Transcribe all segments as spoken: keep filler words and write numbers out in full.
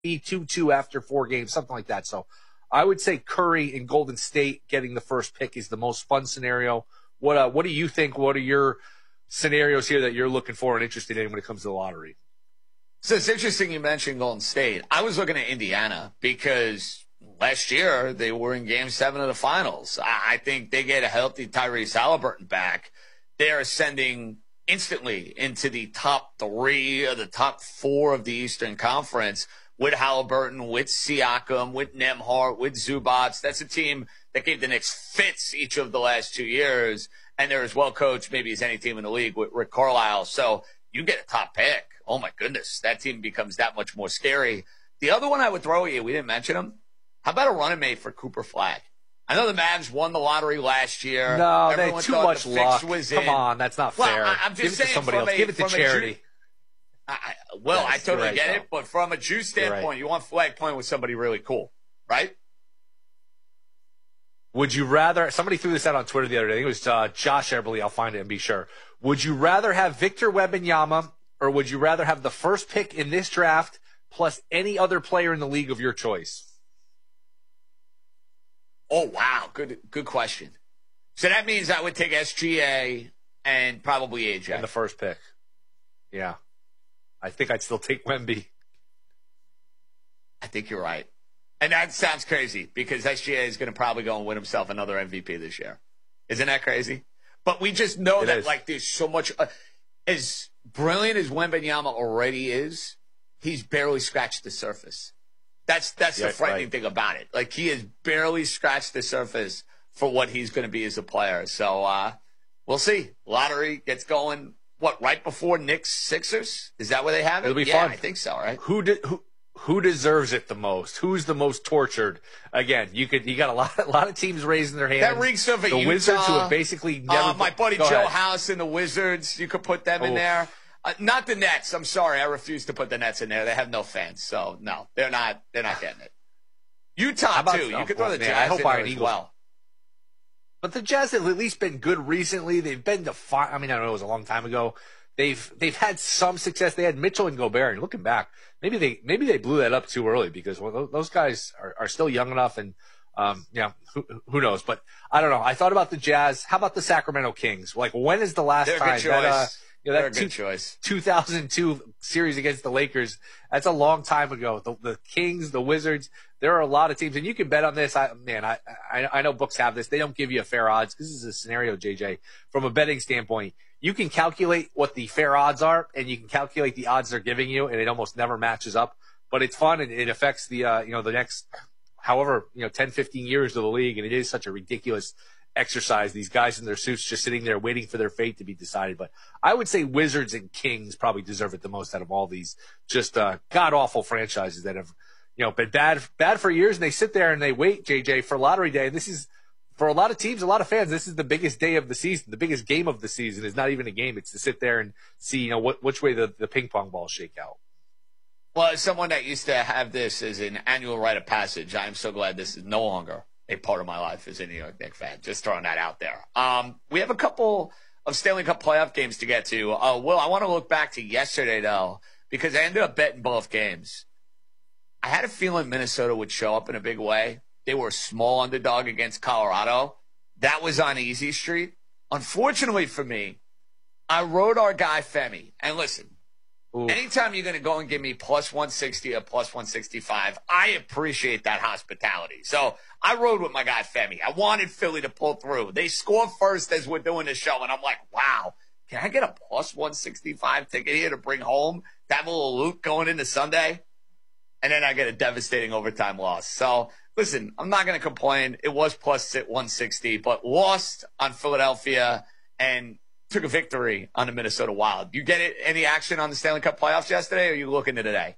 two two after four games, something like that. So I would say Curry in Golden State getting the first pick is the most fun scenario. What uh, what do you think? What are your scenarios here that you're looking for and interested in when it comes to the lottery? So it's interesting you mentioned Golden State. I was looking at Indiana because last year they were in game seven of the finals. I think they get a healthy Tyrese Halliburton back. They are ascending instantly into the top three or the top four of the Eastern Conference with Halliburton, with Siakam, with Nembhard, with Zubac. That's a team that gave the Knicks fits each of the last two years. And they're as well coached maybe as any team in the league with Rick Carlisle. So you get a top pick. Oh, my goodness. That team becomes that much more scary. The other one I would throw at you, we didn't mention him. How about a running mate for Cooper Flagg? I know the Mavs won the lottery last year. No, Everyone they too thought much the fix luck. was Come in. on, that's not Well, fair. I, I'm just Give it saying to somebody from else. A, Give it to from charity. A Jew, I, well, Yes, I totally right, get though. it, but from a Jew standpoint, right. you want Flagg playing with somebody really cool, right? Would you rather – somebody threw this out on Twitter the other day. I think it was uh, Josh Eberly. I'll find it and be sure. Would you rather have Victor Wembanyama or would you rather have the first pick in this draft plus any other player in the league of your choice? Oh, wow. Good good question. So that means I would take S G A and probably A J. In the first pick. Yeah. I think I'd still take Wemby. I think you're right. And that sounds crazy because S G A is going to probably go and win himself another M V P this year. Isn't that crazy? But we just know It that, is. like, there's so much uh, – as brilliant as Wembanyama already is, he's barely scratched the surface. That's that's Yeah, the frightening right. thing about it. Like, he has barely scratched the surface for what he's going to be as a player. So, uh, we'll see. Lottery gets going, what, right before Knicks Sixers? Is that where they have it? It'll be yeah, fun. I think so, right? Who did who who deserves it the most? Who's the most tortured? Again, you could you got a lot a lot of teams raising their hands. That reeks of a the Utah. Wizards who have basically never Uh, my buddy Go Joe ahead. House and the Wizards. You could put them in Oof. there. Uh, not the Nets. I'm sorry, I refuse to put the Nets in there. They have no fans, so no, they're not. They're not getting it. Utah How about- too. You oh, could throw the man, Jazz I hope in there Iron as Eagles- well. But the Jazz have at least been good recently. They've been to fi- I mean, I know it was a long time ago. They've they've had some success. They had Mitchell and Gobert. And looking back, maybe they maybe they blew that up too early because well, those- those guys are, are still young enough. And um, yeah, who, who knows? But I don't know. I thought about the Jazz. How about the Sacramento Kings? Like, when is the last They're a time good that uh, choice. you know, They're a that good two, choice. two thousand two series against the Lakers? That's a long time ago. The, the Kings, the Wizards. There are a lot of teams, and you can bet on this. I, man, I, I I know books have this. They don't give you a fair odds. This is a scenario, J J, from a betting standpoint. You can calculate what the fair odds are, and you can calculate the odds they're giving you, and it almost never matches up. But it's fun, and it affects the uh, you know the next, however you know ten, fifteen years of the league, and it is such a ridiculous exercise. These guys in their suits just sitting there waiting for their fate to be decided. But I would say Wizards and Kings probably deserve it the most out of all these just uh, god awful franchises that have you know been bad bad for years, and they sit there and they wait, J J, for lottery day. This is. For a lot of teams, a lot of fans, this is the biggest day of the season. The biggest game of the season is not even a game. It's to sit there and see, you know, what, which way the, the ping pong balls shake out. Well, as someone that used to have this as an annual rite of passage, I am so glad this is no longer a part of my life as a New York Knicks fan. Just throwing that out there. Um, we have a couple of Stanley Cup playoff games to get to. Uh, Will, I want to look back to yesterday, though, because I ended up betting both games. I had a feeling Minnesota would show up in a big way. They were a small underdog against Colorado. That was on Easy Street. Unfortunately for me, I rode our guy Femi. And listen, Ooh. anytime you're going to go and give me plus one sixty or plus one sixty-five, I appreciate that hospitality. So I rode with my guy Femi. I wanted Philly to pull through. They score first as we're doing the show, and I'm like, wow, can I get a plus one sixty-five ticket here to bring home to have a little loot going into Sunday? And then I get a devastating overtime loss. So, listen, I'm not going to complain. It was plus one sixty, but lost on Philadelphia and took a victory on the Minnesota Wild. You get it? Any action on the Stanley Cup playoffs yesterday, or are you looking to today?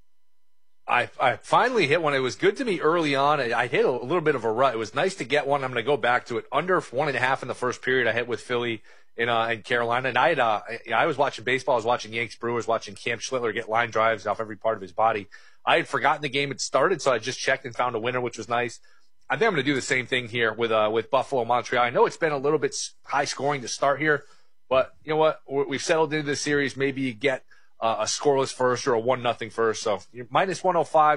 I, I finally hit one. It was good to me early on. I, I hit a little bit of a rut. It was nice to get one. I'm going to go back to it. Under one and a half in the first period, I hit with Philly in, uh, in Carolina. And I had, uh, I, I was watching baseball. I was watching Yanks Brewers, watching Cam Schlittler get line drives off every part of his body. I had forgotten the game had started, so I just checked and found a winner, which was nice. I think I'm going to do the same thing here with uh, with Buffalo Montreal. I know it's been a little bit high scoring to start here, but you know what? We've settled into the series. Maybe you get uh, a scoreless first or a one nothing first. So you're minus one oh five.